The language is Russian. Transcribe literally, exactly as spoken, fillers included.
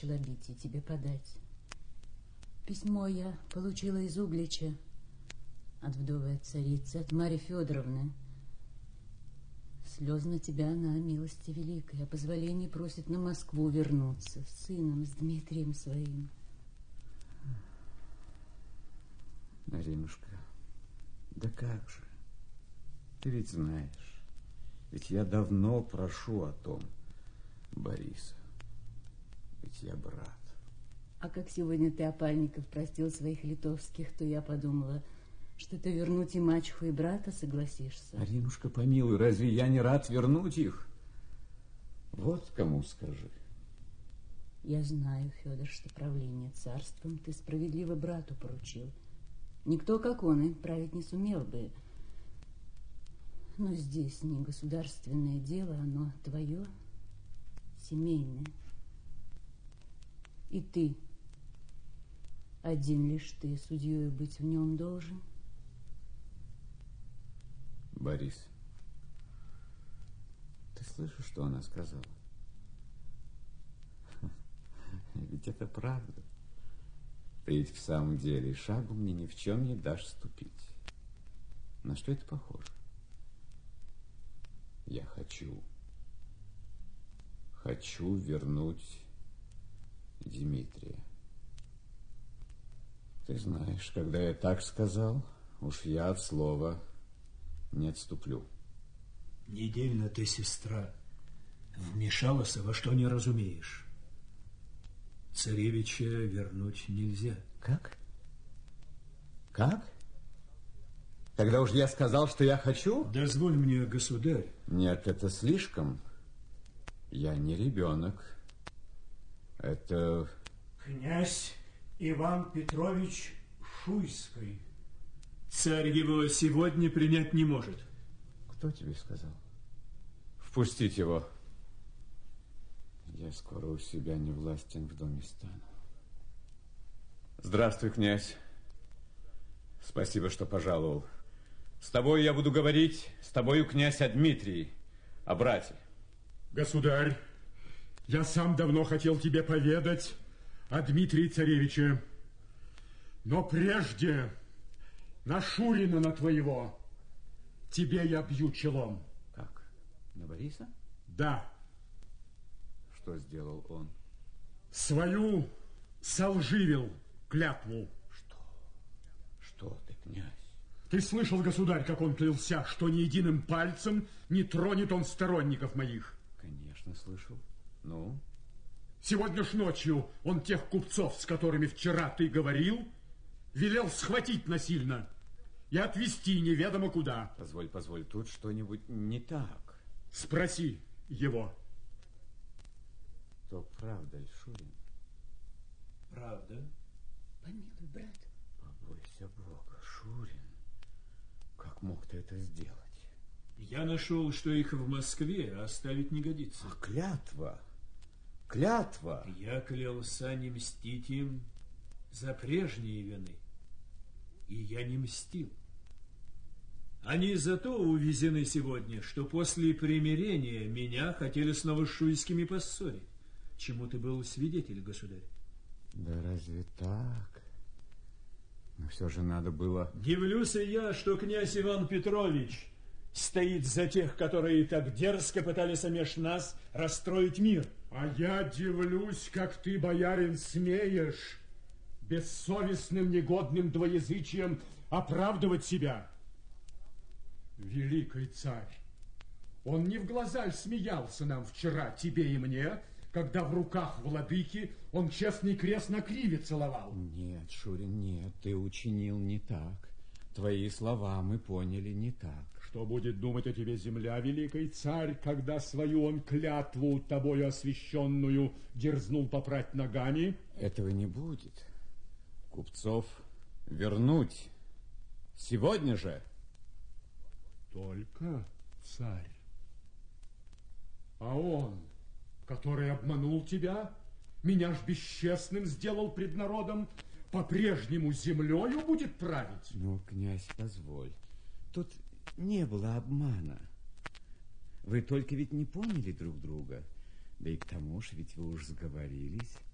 Челобитий тебе подать. Письмо я получила из Углича от вдовой царицы, от Марьи Федоровны. Слезно тебя она, милости великой, о позволении просит на Москву вернуться с сыном, с Дмитрием своим. Маринушка, да как же? Ты ведь знаешь, ведь я давно прошу о том Бориса. Ведь я брат. А как сегодня ты, Опальников, простил своих литовских, то я подумала, что ты вернуть и мачеху, и брата согласишься. Маринушка, помилуй, разве я не рад вернуть их? Вот кому скажи. Я знаю, Федор, что правление царством ты справедливо брату поручил. Никто, как он, и править не сумел бы. Но здесь не государственное дело, оно твое, семейное. И ты, один лишь ты, судьей быть в нем должен. Борис, ты слышишь, что она сказала? Ведь это правда. Ты ведь в самом деле шагу мне ни в чем не дашь ступить. На что это похоже? Я хочу, хочу вернуть Дмитрия. Ты знаешь, когда я так сказал, уж я от слова не отступлю. Недельно ты, сестра, вмешалась, во что не разумеешь. Царевича вернуть нельзя. Как? Как? Когда уж я сказал, что я хочу? Дозволь мне, государь. Нет, это слишком. Я не ребенок. Это... Князь Иван Петрович Шуйский. Царь его сегодня принять не может. Кто тебе сказал? Впустить его. Я скоро у себя не властен в доме стану. Здравствуй, князь. Спасибо, что пожаловал. С тобой я буду говорить, с тобою, князь, о Дмитрии, о брате. Государь, я сам давно хотел тебе поведать о Дмитрии царевиче. Но прежде на Шурина, на твоего, тебе я бью челом. Как? На Бориса? Да. Что сделал он? Свою солживил клятву. Что? Что ты, князь? Ты слышал, государь, как он клялся, что ни единым пальцем не тронет он сторонников моих? Конечно, слышал. Ну? Сегодня ж ночью он тех купцов, с которыми вчера ты говорил, велел схватить насильно и отвезти неведомо куда. Позволь, позволь, тут что-нибудь не так. Спроси его. То правда ли, Шурин? Правда? Помилуй, брат. Побойся Бога, Шурин. Как мог ты это сделать? Я нашел, что их в Москве оставить не годится. А клятва? Клятва? Я клялся не мстить им за прежние вины. И я не мстил. Они зато увезены сегодня, что после примирения меня хотели с новошуйскими поссорить. Чему ты был свидетель, государь? Да разве так? Но все же надо было... Дивлюсь я, что князь Иван Петрович стоит за тех, которые так дерзко пытались меж нас расстроить мир. А я дивлюсь, как ты, боярин, смеешь бессовестным, негодным двоязычием оправдывать себя. Великий царь, он не в глаза смеялся нам вчера, тебе и мне, когда в руках владыки он честный крест на криве целовал. Нет, Шурин, нет, ты учинил не так. Твои слова мы поняли не так. Что будет думать о тебе земля, великий царь, когда свою он клятву, тобою освященную, дерзнул попрать ногами? Этого не будет. Купцов вернуть сегодня же. Только, царь. А он, который обманул тебя, меня ж бесчестным сделал пред народом, по-прежнему землею будет править? Ну, князь, позволь. Тут не было обмана. Вы только ведь не поняли друг друга. Да и к тому же ведь вы уж сговорились.